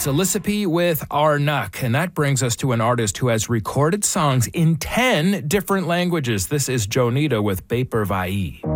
Elisapie with Arnak, and that brings us to an artist who has recorded songs in 10 different languages. This is Jonita with Beper Vai.